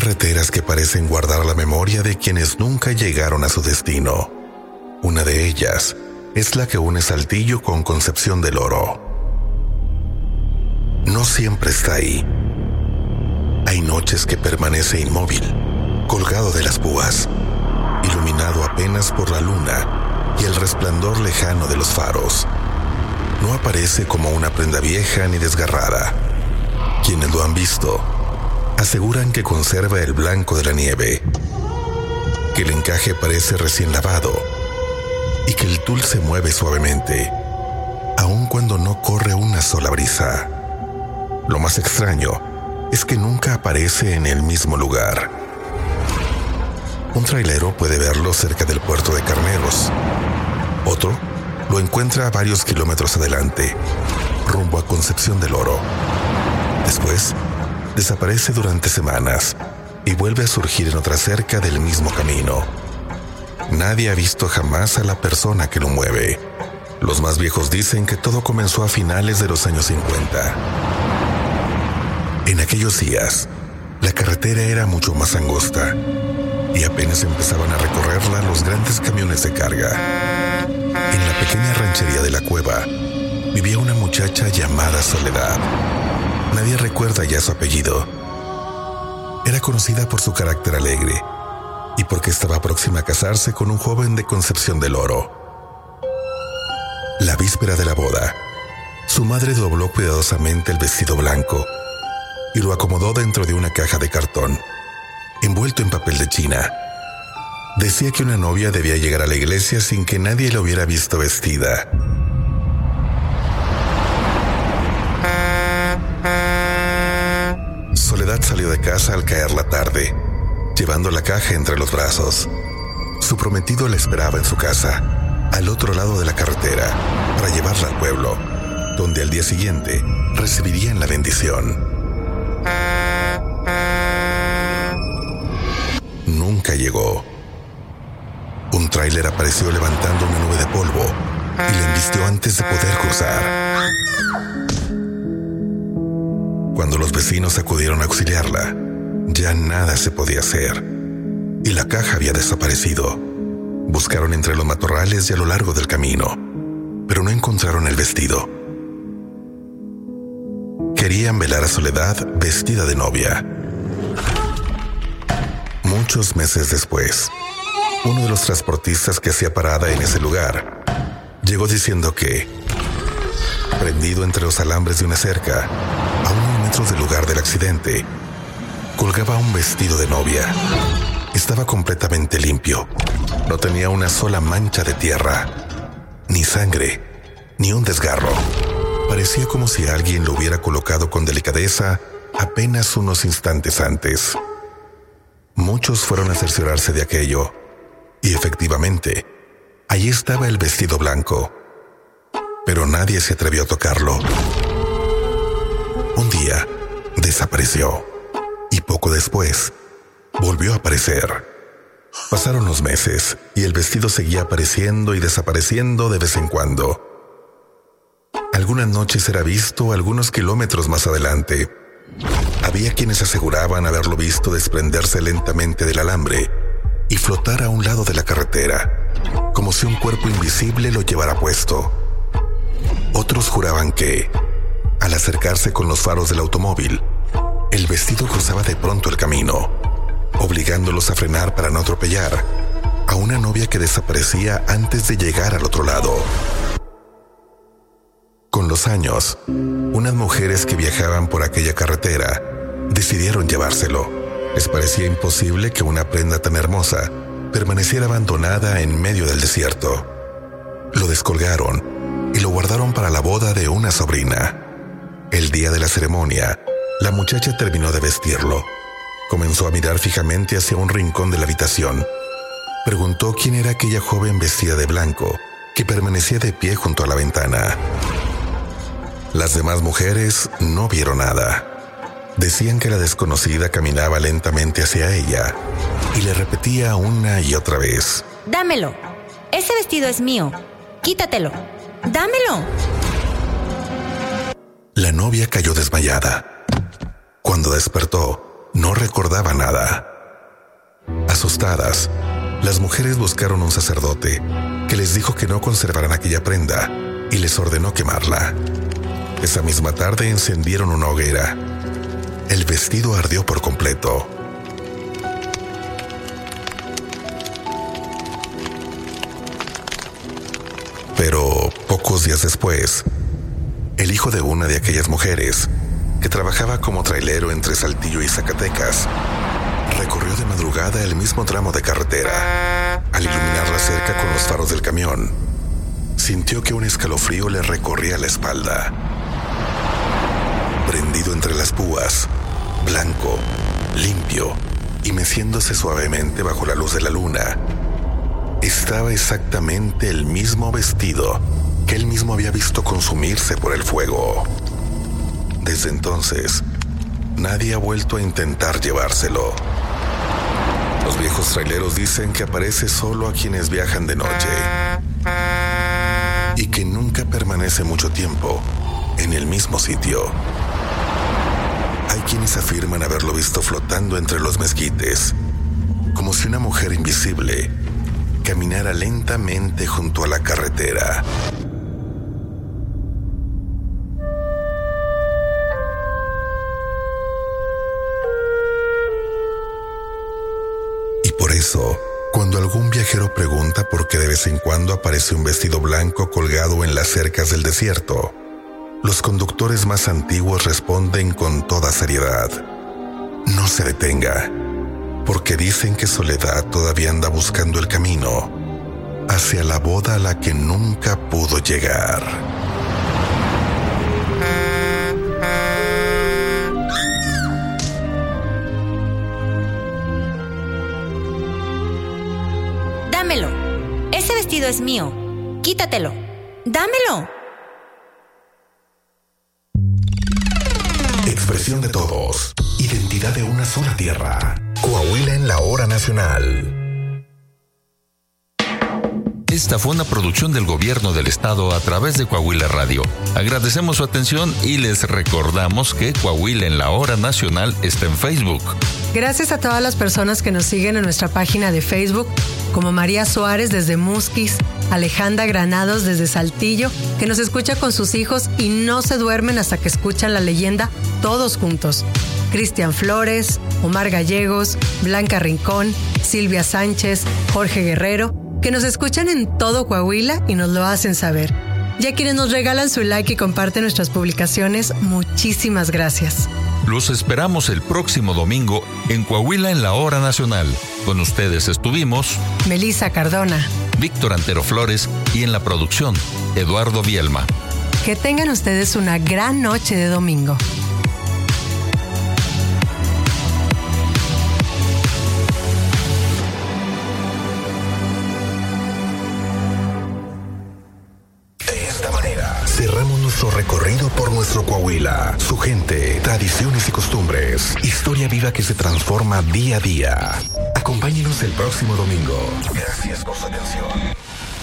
carreteras que parecen guardar la memoria de quienes nunca llegaron a su destino. Una de ellas es la que une Saltillo con Concepción del Oro. No siempre está ahí. Hay noches que permanece inmóvil, colgado de las púas, iluminado apenas por la luna y el resplandor lejano de los faros. No aparece como una prenda vieja ni desgarrada. Quienes lo han visto aseguran que conserva el blanco de la nieve, que el encaje parece recién lavado y que el tul se mueve suavemente, aun cuando no corre una sola brisa. Lo más extraño es que nunca aparece en el mismo lugar. Un trailero puede verlo cerca del puerto de Carneros. Otro lo encuentra a varios kilómetros adelante, rumbo a Concepción del Oro. Después, desaparece durante semanas y vuelve a surgir en otra cerca del mismo camino. Nadie ha visto jamás a la persona que lo mueve. Los más viejos dicen que todo comenzó a finales de los años 50. En aquellos días, la carretera era mucho más angosta y apenas empezaban a recorrerla los grandes camiones de carga. En la pequeña ranchería de la cueva vivía una muchacha llamada Soledad. Nadie recuerda ya su apellido. Era conocida por su carácter alegre y porque estaba próxima a casarse con un joven de Concepción del Oro. La víspera de la boda, su madre dobló cuidadosamente el vestido blanco y lo acomodó dentro de una caja de cartón, envuelto en papel de China. Decía que una novia debía llegar a la iglesia sin que nadie la hubiera visto vestida. Soledad salió de casa al caer la tarde, llevando la caja entre los brazos. Su prometido la esperaba en su casa, al otro lado de la carretera, para llevarla al pueblo, donde al día siguiente recibirían la bendición. Nunca llegó. Un tráiler apareció levantando una nube de polvo y la embistió antes de poder cruzar. Cuando los vecinos acudieron a auxiliarla, ya nada se podía hacer y la caja había desaparecido. Buscaron entre los matorrales y a lo largo del camino, pero no encontraron el vestido. Querían velar a Soledad vestida de novia. Muchos meses después, uno de los transportistas que hacía parada en ese lugar llegó diciendo que, prendido entre los alambres de una cerca, a unos metros del lugar del accidente, colgaba un vestido de novia. Estaba completamente limpio. No tenía una sola mancha de tierra, ni sangre, ni un desgarro. Parecía como si alguien lo hubiera colocado con delicadeza apenas unos instantes antes. Muchos fueron a cerciorarse de aquello, y efectivamente, allí estaba el vestido blanco, pero nadie se atrevió a tocarlo. Un día, desapareció, y poco después, volvió a aparecer. Pasaron los meses, y el vestido seguía apareciendo y desapareciendo de vez en cuando. Algunas noches era visto algunos kilómetros más adelante. Había quienes aseguraban haberlo visto desprenderse lentamente del alambre y flotar a un lado de la carretera, como si un cuerpo invisible lo llevara puesto. Otros juraban que, al acercarse con los faros del automóvil, el vestido cruzaba de pronto el camino, obligándolos a frenar para no atropellar a una novia que desaparecía antes de llegar al otro lado. Con los años, unas mujeres que viajaban por aquella carretera decidieron llevárselo. Les parecía imposible que una prenda tan hermosa permaneciera abandonada en medio del desierto. Lo descolgaron y lo guardaron para la boda de una sobrina. El día de la ceremonia, la muchacha terminó de vestirlo. Comenzó a mirar fijamente hacia un rincón de la habitación. Preguntó quién era aquella joven vestida de blanco que permanecía de pie junto a la ventana. Las demás mujeres no vieron nada. Decían que la desconocida caminaba lentamente hacia ella y le repetía una y otra vez: «Dámelo. Ese vestido es mío. Quítatelo. Dámelo». La novia cayó desmayada. Cuando despertó, no recordaba nada. Asustadas, las mujeres buscaron un sacerdote que les dijo que no conservaran aquella prenda y les ordenó quemarla. Esa misma tarde encendieron una hoguera. El vestido ardió por completo. Pero pocos días después, el hijo de una de aquellas mujeres, que trabajaba como trailero entre Saltillo y Zacatecas, recorrió de madrugada el mismo tramo de carretera. Al iluminar la cerca con los faros del camión, sintió que un escalofrío le recorría la espalda. Prendido entre las púas, blanco, limpio y meciéndose suavemente bajo la luz de la luna, estaba exactamente el mismo vestido que él mismo había visto consumirse por el fuego. Desde entonces, nadie ha vuelto a intentar llevárselo. Los viejos traileros dicen que aparece solo a quienes viajan de noche y que nunca permanece mucho tiempo en el mismo sitio. Hay quienes afirman haberlo visto flotando entre los mezquites, como si una mujer invisible caminara lentamente junto a la carretera. Y por eso, cuando algún viajero pregunta por qué de vez en cuando aparece un vestido blanco colgado en las cercas del desierto, los conductores más antiguos responden con toda seriedad: no se detenga, porque dicen que Soledad todavía anda buscando el camino hacia la boda a la que nunca pudo llegar. Dámelo. Ese vestido es mío. Quítatelo. Dámelo. Expresión de todos. Identidad de una sola tierra. Coahuila en la hora nacional. Esta fue una producción del Gobierno del Estado a través de Coahuila Radio. Agradecemos su atención y les recordamos que Coahuila en la hora nacional está en Facebook. Gracias a todas las personas que nos siguen en nuestra página de Facebook, como María Suárez desde Musquis, Alejandra Granados desde Saltillo, que nos escucha con sus hijos y no se duermen hasta que escuchan la leyenda todos juntos. Cristian Flores, Omar Gallegos, Blanca Rincón, Silvia Sánchez, Jorge Guerrero, que nos escuchan en todo Coahuila y nos lo hacen saber. Y a quienes nos regalan su like y comparten nuestras publicaciones, muchísimas gracias. Los esperamos el próximo domingo en Coahuila en la hora nacional. Con ustedes estuvimos Melissa Cardona, Víctor Antero Flores y en la producción, Eduardo Vielma. Que tengan ustedes una gran noche de domingo. Cerramos nuestro recorrido por nuestro Coahuila, su gente, tradiciones y costumbres, historia viva que se transforma día a día. Acompáñenos el próximo domingo. Gracias por su atención.